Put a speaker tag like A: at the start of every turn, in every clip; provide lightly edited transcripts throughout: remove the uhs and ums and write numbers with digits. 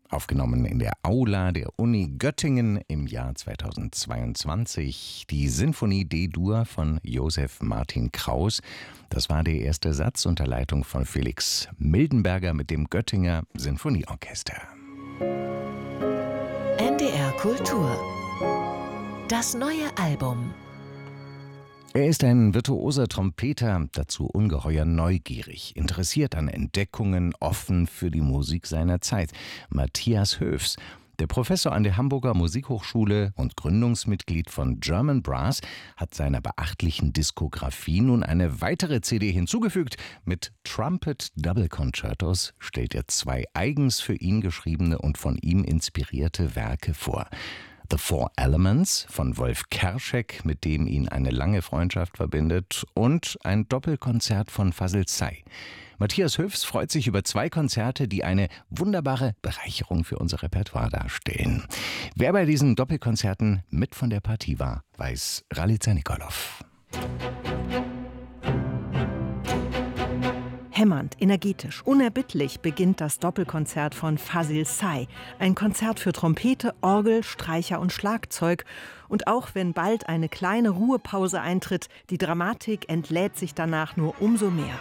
A: aufgenommen in der Aula der Uni Göttingen im Jahr 2022. Die Sinfonie D-Dur von Josef Martin Kraus. Das war der erste Satz unter Leitung von Felix Mildenberger mit dem Göttinger Sinfonieorchester.
B: NDR Kultur. Das neue Album.
A: Er ist ein virtuoser Trompeter, dazu ungeheuer neugierig, interessiert an Entdeckungen, offen für die Musik seiner Zeit. Matthias Hoefs, der Professor an der Hamburger Musikhochschule und Gründungsmitglied von German Brass, hat seiner beachtlichen Diskografie nun eine weitere CD hinzugefügt. Mit Trumpet Double Concertos stellt er 2 eigens für ihn geschriebene und von ihm inspirierte Werke vor. The Four Elements von Wolf Kerschek, mit dem ihn eine lange Freundschaft verbindet, und ein Doppelkonzert von Fazil Say. Matthias Hoefs freut sich über 2 Konzerte, die eine wunderbare Bereicherung für unser Repertoire darstellen. Wer bei diesen Doppelkonzerten mit von der Partie war, weiß Ralica Nikolov.
C: Hämmernd, energetisch, unerbittlich beginnt das Doppelkonzert von Fazil Say. Ein Konzert für Trompete, Orgel, Streicher und Schlagzeug. Und auch wenn bald eine kleine Ruhepause eintritt, die Dramatik entlädt sich danach nur umso mehr.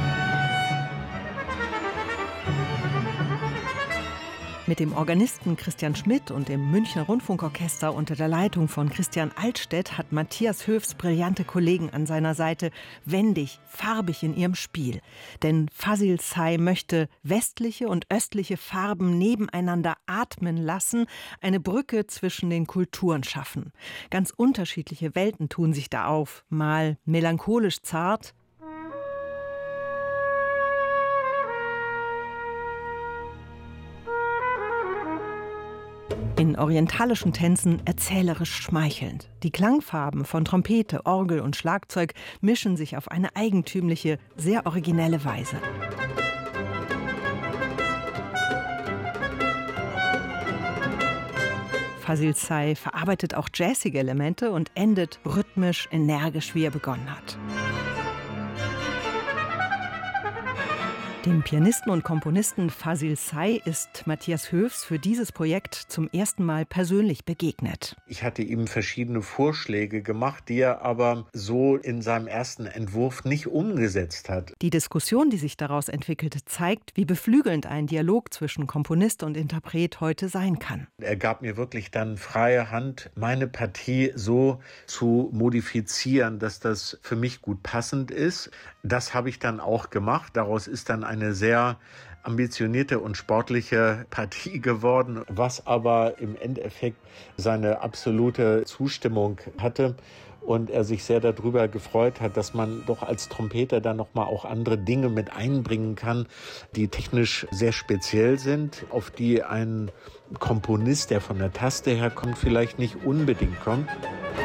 C: Mit dem Organisten Christian Schmidt und dem Münchner Rundfunkorchester unter der Leitung von Christian Altstedt hat Matthias Hoefs brillante Kollegen an seiner Seite, wendig, farbig in ihrem Spiel. Denn Fazil Say möchte westliche und östliche Farben nebeneinander atmen lassen, eine Brücke zwischen den Kulturen schaffen. Ganz unterschiedliche Welten tun sich da auf, mal melancholisch zart, in orientalischen Tänzen erzählerisch schmeichelnd. Die Klangfarben von Trompete, Orgel und Schlagzeug mischen sich auf eine eigentümliche, sehr originelle Weise. Fazil Say verarbeitet auch jazzige Elemente und endet rhythmisch, energisch, wie er begonnen hat. Dem Pianisten und Komponisten Fazil Say ist Matthias Hoefs für dieses Projekt zum ersten Mal persönlich begegnet.
D: Ich hatte ihm verschiedene Vorschläge gemacht, die er aber so in seinem ersten Entwurf nicht umgesetzt hat.
C: Die Diskussion, die sich daraus entwickelte, zeigt, wie beflügelnd ein Dialog zwischen Komponist und Interpret heute sein kann.
D: Er gab mir wirklich dann freie Hand, meine Partie so zu modifizieren, dass das für mich gut passend ist. Das habe ich dann auch gemacht. Daraus ist dann eine sehr ambitionierte und sportliche Partie geworden, was aber im Endeffekt seine absolute Zustimmung hatte und er sich sehr darüber gefreut hat, dass man doch als Trompeter dann nochmal auch andere Dinge mit einbringen kann, die technisch sehr speziell sind, auf die ein Komponist, der von der Taste her kommt, vielleicht nicht unbedingt kommt.